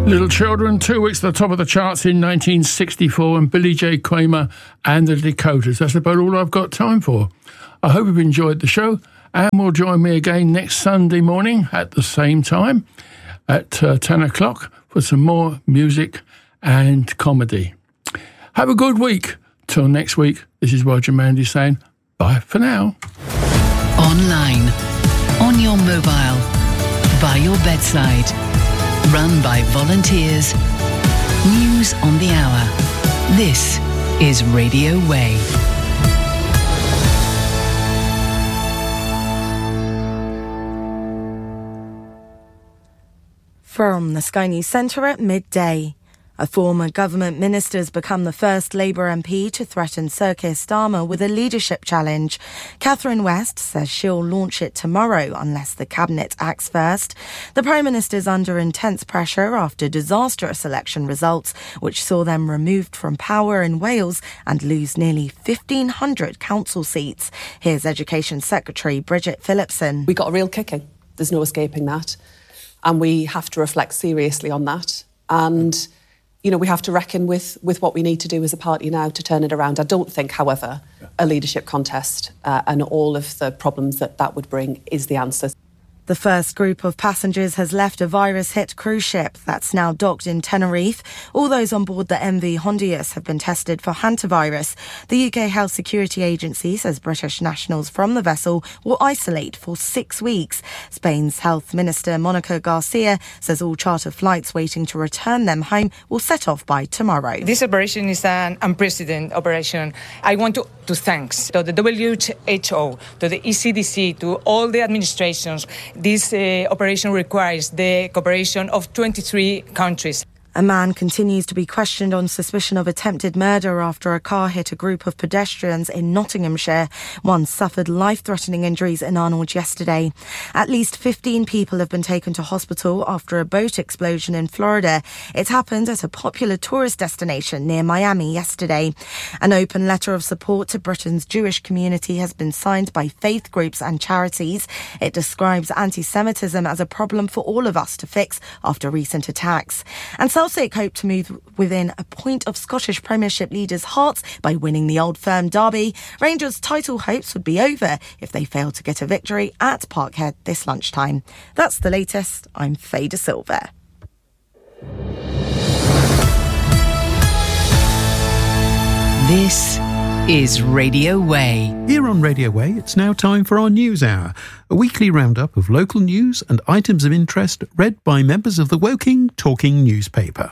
Little Children, 2 weeks at the top of the charts in 1964, and Billy J. Kramer and the Dakotas. That's about all I've got time for. I hope you've enjoyed the show, and will join me again next Sunday morning at the same time at 10 o'clock for some more music and comedy. Have a good week. Till next week, this is Roger Mandy saying bye for now. Online, on your mobile, by your bedside. Run by volunteers. News on the hour. This is Radio Way. From the Sky News Centre at midday. A former government minister has become the first Labour MP to threaten Sir Keir Starmer with a leadership challenge. Catherine West says she'll launch it tomorrow unless the Cabinet acts first. The Prime Minister is under intense pressure after disastrous election results, which saw them removed from power in Wales and lose nearly 1,500 council seats. Here's Education Secretary Bridget Phillipson. We got a real kicking. There's no escaping that. And we have to reflect seriously on that. And you know, we have to reckon with what we need to do as a party now to turn it around. I don't think, however, a leadership contest and all of the problems that would bring is the answer. The first group of passengers has left a virus-hit cruise ship that's now docked in Tenerife. All those on board the MV Hondius have been tested for hantavirus. The UK Health Security Agency says British nationals from the vessel will isolate for 6 weeks. Spain's Health Minister Monica Garcia says all charter flights waiting to return them home will set off by tomorrow. This operation is an unprecedented operation. I want to thank to the WHO, to the ECDC, to all the administrations. This operation requires the cooperation of 23 countries. A man continues to be questioned on suspicion of attempted murder after a car hit a group of pedestrians in Nottinghamshire. One suffered life-threatening injuries in Arnold yesterday. At least 15 people have been taken to hospital after a boat explosion in Florida. It happened at a popular tourist destination near Miami yesterday. An open letter of support to Britain's Jewish community has been signed by faith groups and charities. It describes anti-Semitism as a problem for all of us to fix after recent attacks. And Celtic hope to move within a point of Scottish Premiership leaders' hearts by winning the Old Firm derby. Rangers' title hopes would be over if they failed to get a victory at Parkhead this lunchtime. That's the latest. I'm Faye De Silva. This is Radio Way. Here on Radio Way, it's now time for our News Hour, a weekly roundup of local news and items of interest read by members of the Woking Talking newspaper.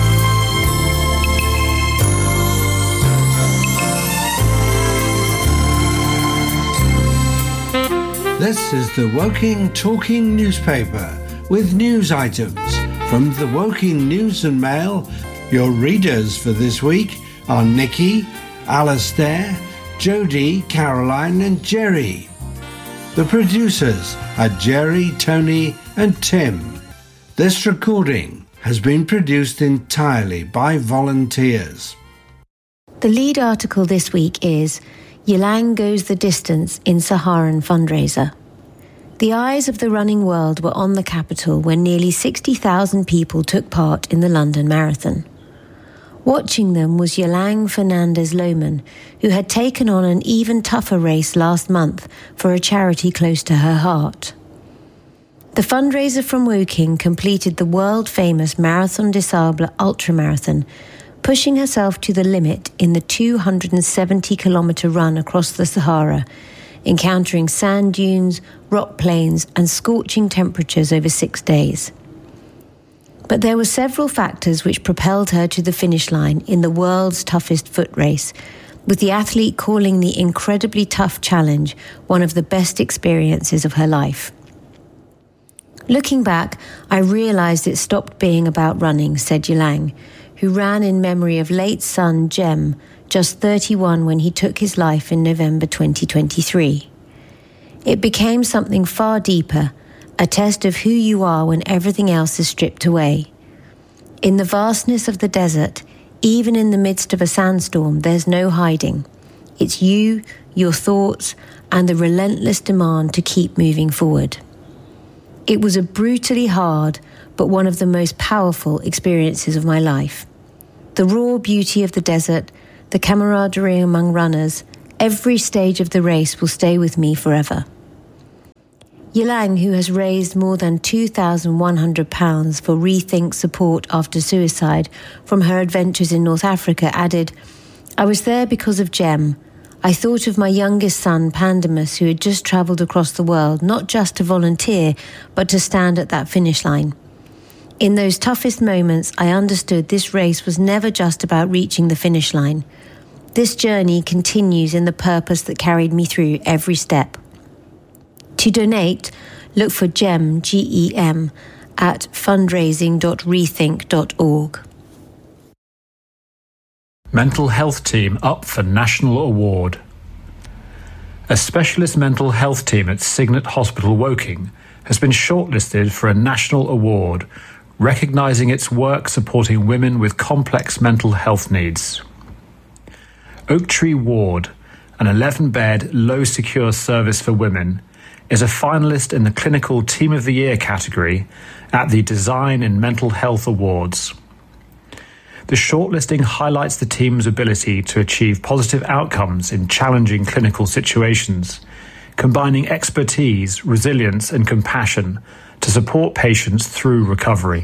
This is the Woking Talking newspaper with news items from the Woking News and Mail. Your readers for this week are Nikki, Alastair, Jodie, Caroline and Jerry. The producers are Jerry, Tony and Tim. This recording has been produced entirely by volunteers. The lead article this week is Yilang Goes the Distance in Saharan Fundraiser. The eyes of the running world were on the capital when nearly 60,000 people took part in the London Marathon. Watching them was Yilang Fernandez-Lohman, who had taken on an even tougher race last month for a charity close to her heart. The fundraiser from Woking completed the world-famous Marathon des Sables ultramarathon, pushing herself to the limit in the 270-kilometre run across the Sahara, encountering sand dunes, rock plains and scorching temperatures over 6 days. But there were several factors which propelled her to the finish line in the world's toughest foot race, with the athlete calling the incredibly tough challenge one of the best experiences of her life. Looking back, I realised it stopped being about running, said Yilang, who ran in memory of late son Jem, just 31 when he took his life in November 2023. It became something far deeper, a test of who you are when everything else is stripped away. In the vastness of the desert, even in the midst of a sandstorm, there's no hiding. It's you, your thoughts, and the relentless demand to keep moving forward. It was a brutally hard but one of the most powerful experiences of my life. The raw beauty of the desert, the camaraderie among runners, every stage of the race will stay with me forever. Yilang, who has raised more than £2,100 for Rethink support after suicide from her adventures in North Africa, added, "I was there because of Jem. I thought of my youngest son, Pandemus, who had just travelled across the world, not just to volunteer, but to stand at that finish line. In those toughest moments, I understood this race was never just about reaching the finish line. This journey continues in the purpose that carried me through every step." To donate, look for GEM, G-E-M, at fundraising.rethink.org. Mental health team up for national award. A specialist mental health team at Signet Hospital Woking has been shortlisted for a national award recognising its work supporting women with complex mental health needs. Oak Tree Ward, an 11-bed, low-secure service for women, is a finalist in the Clinical Team of the Year category at the Design in Mental Health Awards. The shortlisting highlights the team's ability to achieve positive outcomes in challenging clinical situations, combining expertise, resilience, and compassion to support patients through recovery.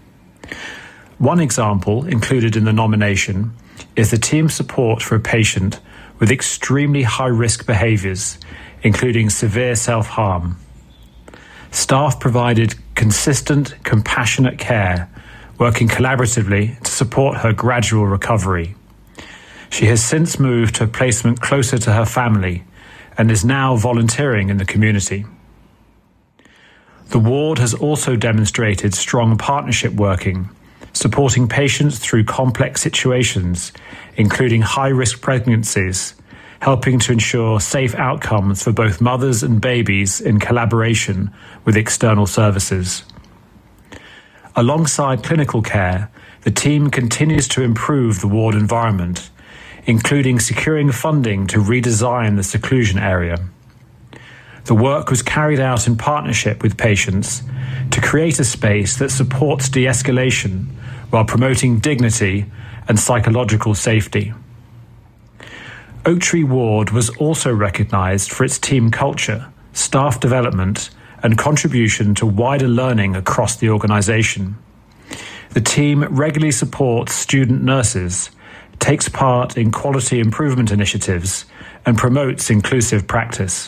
One example included in the nomination is the team's support for a patient with extremely high-risk behaviours, including severe self-harm. Staff provided consistent, compassionate care, working collaboratively to support her gradual recovery. She has since moved to a placement closer to her family and is now volunteering in the community. The ward has also demonstrated strong partnership working, supporting patients through complex situations, including high-risk pregnancies, helping to ensure safe outcomes for both mothers and babies in collaboration with external services. Alongside clinical care, the team continues to improve the ward environment, including securing funding to redesign the seclusion area. The work was carried out in partnership with patients to create a space that supports de-escalation while promoting dignity and psychological safety. Oak Tree Ward was also recognised for its team culture, staff development, and contribution to wider learning across the organisation. The team regularly supports student nurses, takes part in quality improvement initiatives, and promotes inclusive practice.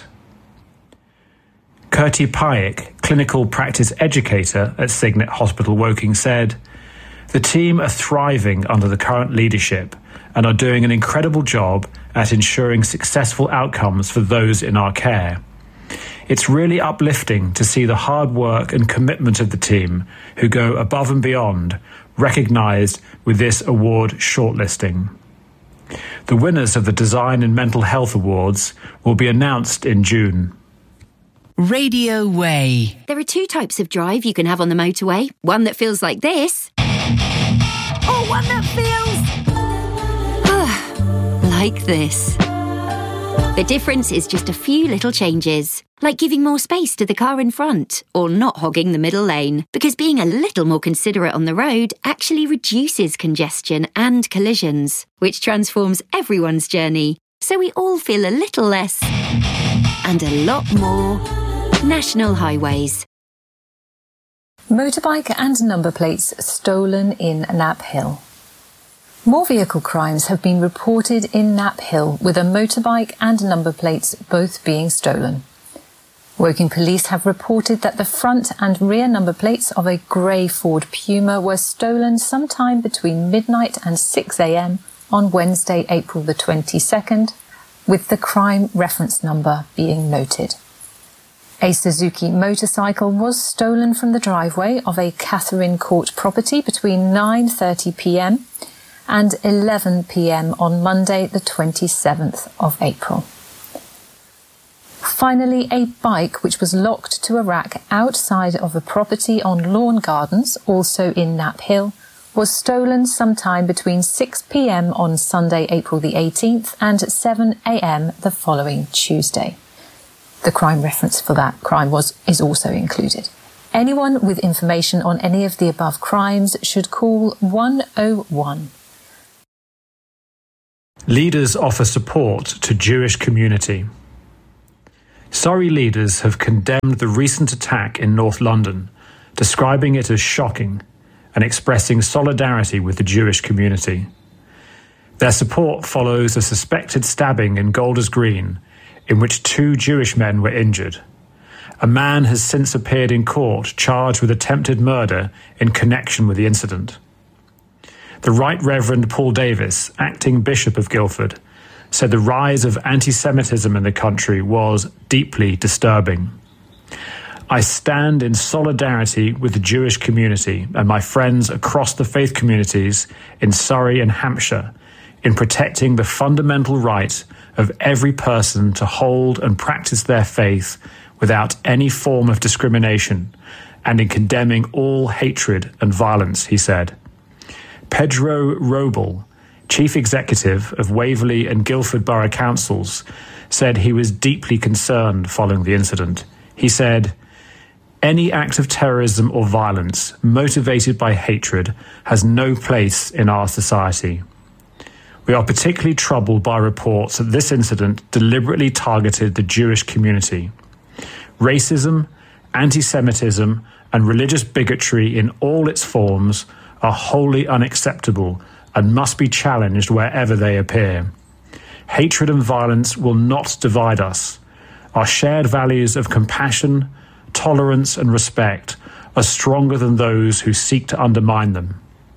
Kirti Paik, clinical practice educator at Signet Hospital Woking, said, "The team are thriving under the current leadership and are doing an incredible job at ensuring successful outcomes for those in our care. It's really uplifting to see the hard work and commitment of the team who go above and beyond, recognised with this award shortlisting." The winners of the Design in Mental Health Awards will be announced in June. Radio Way. There are two types of drive you can have on the motorway. One that feels like this. Or one that feels... like this. The difference is just a few little changes, like giving more space to the car in front or not hogging the middle lane, because being a little more considerate on the road actually reduces congestion and collisions, which transforms everyone's journey, so we all feel a little less and a lot more National Highways. Motorbike and number plates stolen in Knapp Hill. More vehicle crimes have been reported in Knapp Hill, with a motorbike and number plates both being stolen. Woking police have reported that the front and rear number plates of a grey Ford Puma were stolen sometime between midnight and 6 a.m. on Wednesday, April the 22nd, with the crime reference number being noted. A Suzuki motorcycle was stolen from the driveway of a Catherine Court property between 9:30 p.m. and 11 p.m. on Monday the 27th of April. Finally, a bike which was locked to a rack outside of a property on Lawn Gardens, also in Knapp Hill, was stolen sometime between 6 p.m. on Sunday, April the 18th and 7 a.m. the following Tuesday. The crime reference for that crime is also included. Anyone with information on any of the above crimes should call 101. Leaders offer support to Jewish community. Surrey leaders have condemned the recent attack in North London, describing it as shocking and expressing solidarity with the Jewish community. Their support follows a suspected stabbing in Golders Green, in which 2 Jewish men were injured. A man has since appeared in court charged with attempted murder in connection with the incident. The Right Reverend Paul Davis, acting Bishop of Guildford, said the rise of anti-Semitism in the country was deeply disturbing. I stand in solidarity with the Jewish community and my friends across the faith communities in Surrey and Hampshire in protecting the fundamental right of every person to hold and practice their faith without any form of discrimination, and in condemning all hatred and violence, he said. Pedro Roble, Chief Executive of Waverley and Guildford Borough Councils, said he was deeply concerned following the incident. He said, "Any act of terrorism or violence motivated by hatred has no place in our society. We are particularly troubled by reports that this incident deliberately targeted the Jewish community. Racism, anti-Semitism, and religious bigotry in all its forms are wholly unacceptable and must be challenged wherever they appear. Hatred and violence will not divide us. Our shared values of compassion, tolerance, and respect are stronger than those who seek to undermine them."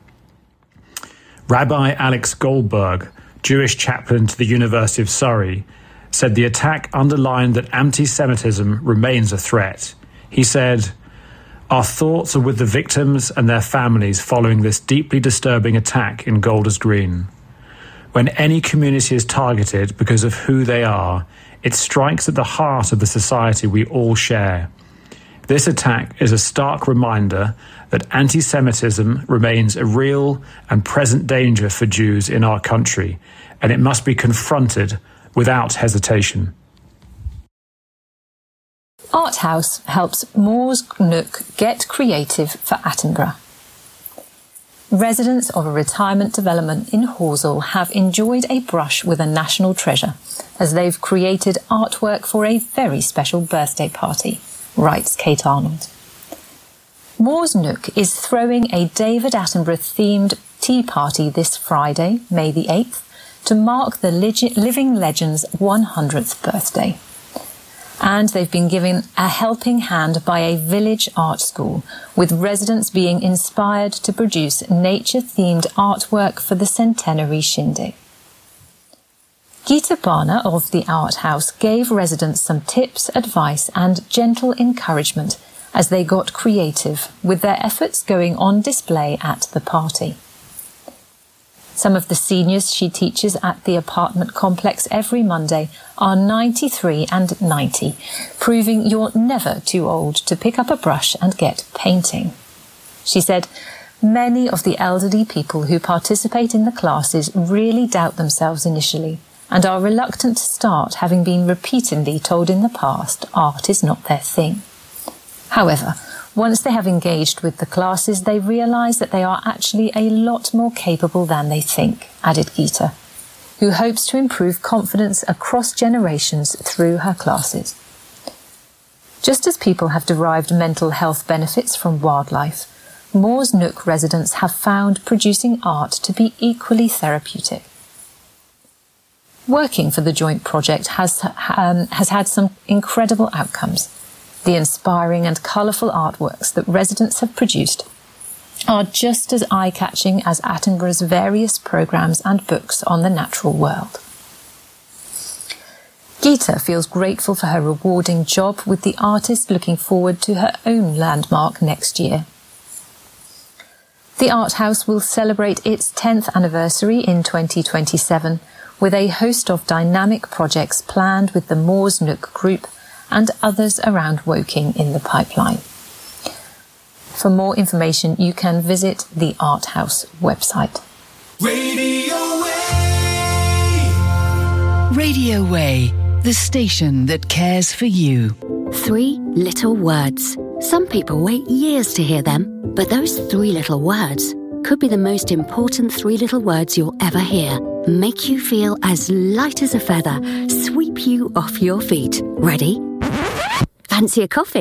Rabbi Alex Goldberg, Jewish chaplain to the University of Surrey, said the attack underlined that anti-Semitism remains a threat. He said, "Our thoughts are with the victims and their families following this deeply disturbing attack in Golders Green. When any community is targeted because of who they are, it strikes at the heart of the society we all share. This attack is a stark reminder that anti-Semitism remains a real and present danger for Jews in our country, and it must be confronted without hesitation." Art House helps Moores Nook get creative for Attenborough. Residents of a retirement development in Horsell have enjoyed a brush with a national treasure as they've created artwork for a very special birthday party, writes Kate Arnold. Moores Nook is throwing a David Attenborough-themed tea party this Friday, May the 8th, to mark the living legend's 100th birthday. And they've been given a helping hand by a village art school, with residents being inspired to produce nature-themed artwork for the centenary shindig. Gita Barna of the Art House gave residents some tips, advice and gentle encouragement as they got creative, with their efforts going on display at the party. Some of the seniors she teaches at the apartment complex every Monday are 93 and 90, proving you're never too old to pick up a brush and get painting. She said, "Many of the elderly people who participate in the classes really doubt themselves initially and are reluctant to start, having been repeatedly told in the past art is not their thing. However, once they have engaged with the classes, they realise that they are actually a lot more capable than they think," added Gita, who hopes to improve confidence across generations through her classes. Just as people have derived mental health benefits from wildlife, Moores Nook residents have found producing art to be equally therapeutic. Working for the joint project has had some incredible outcomes. The inspiring and colourful artworks that residents have produced are just as eye-catching as Attenborough's various programmes and books on the natural world. Gita feels grateful for her rewarding job, with the artist looking forward to her own landmark next year. The Art House will celebrate its 10th anniversary in 2027 with a host of dynamic projects planned with the Moores Nook Group and others around Woking in the pipeline. For more information, you can visit the Art House website. Radio Way! Radio Way, the station that cares for you. 3 little words. Some people wait years to hear them, but those 3 little words could be the most important 3 little words you'll ever hear. Make you feel as light as a feather, sweep you off your feet. Ready? Fancy a coffee?